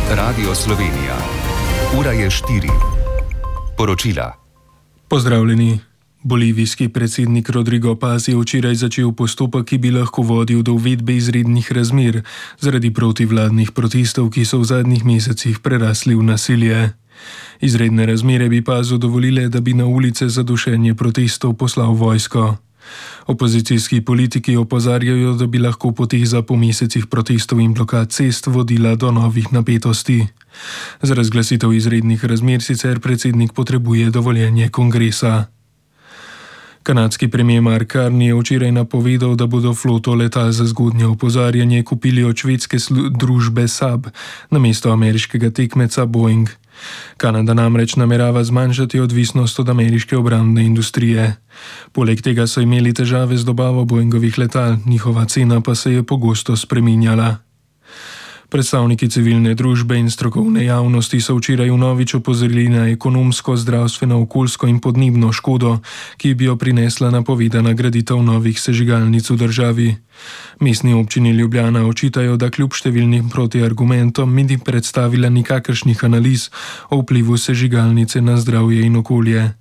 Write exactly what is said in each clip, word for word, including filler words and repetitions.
Radio Slovenija. Ura je štiri. Poročila. Pozdravljeni. Bolivijski predsednik Rodrigo Paz je včeraj začel postopek, ki bi lahko vodil do uvedbe izrednih razmer zaradi protivladnih protestov, ki so v zadnjih mesecih prerasli v nasilje. Izredne razmere bi Pazu dovolile, da bi na ulice za dušenje protestov poslal vojsko. Opozicijski politiki opozarjajo, da bi lahko poteza po mesecih protestov in blokad cest vodila do novih napetosti. Za razglasitev izrednih razmer sicer predsednik potrebuje dovoljenje kongresa. Kanadski premier Mark Carney je včeraj napovedal, da bodo floto letal za zgodnje opozarjanje kupili od švedske družbe Saab namesto ameriškega tekmeca Boeing. Kanada namreč namerava zmanjšati odvisnost od ameriške obrambne industrije. Poleg tega so imeli težave z dobavo Boeingovih letal, njihova cena pa se je pogosto spreminjala. Predstavniki civilne družbe in strokovne javnosti so včeraj vnovič opozorili na ekonomsko, zdravstveno, okoljsko in podnebno škodo, ki bi jo prinesla napovedana graditev novih sežigalnic v državi. Mestni občini Ljubljana očitajo, da kljub številnim protiargumentom ni predstavila nikakršnih analiz o vplivu sežigalnice na zdravje in okolje.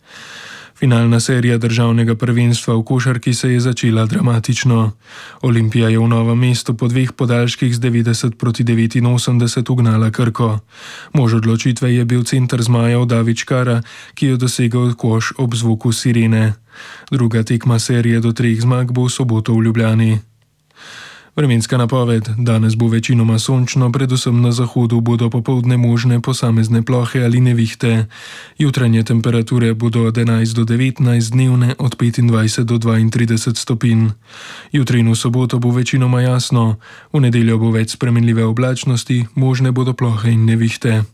Finalna serija državnega prvenstva v košarki se je začela dramatično. Olimpija je v Novem mestu po dveh podaljških z devetdeset proti devetinosemdeset ugnala Krko. Mož odločitve je bil center zmajev David Škara, ki je dosegel koš ob zvoku sirene. Druga tekma serije do treh zmag bo v soboto v Ljubljani. Vremenska napoved. Danes bo večinoma sončno, predvsem na zahodu bodo popoldne možne posamezne plohe ali nevihte. Jutranje temperature bodo od enajst do devetnajst, dnevne od petindvajset do dvaintrideset stopinj. Jutri in v soboto bo večinoma jasno, v nedeljo bo več spremenljive oblačnosti, možne bodo plohe in nevihte.